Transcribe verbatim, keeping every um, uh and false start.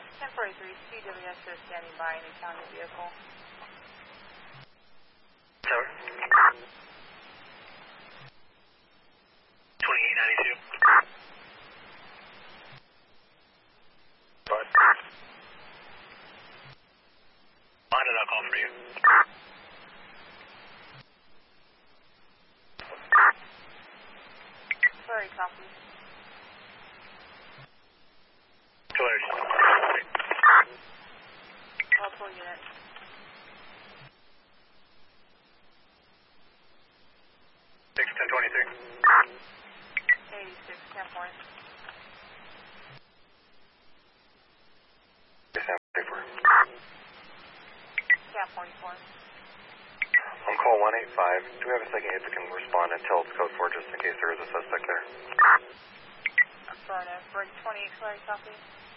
ten forty-three, C W S is standing by in a county vehicle. Tower. twenty-eight ninety-two. Bud. On it, I'll call for you. Sorry, copy. Clarity. Multiple units. six ten twenty-three. eighty-six, ten point. Cap forty-four. On call one eight five, do we have a second hit that can respond until it's code four just in case there is a suspect there? Affirmative. Brig twenty-eight, sorry, copy.